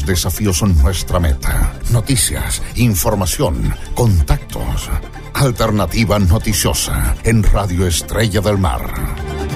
desafíos son nuestra meta. Noticias, información, contactos. Alternativa Noticiosa en Radio Estrella del Mar.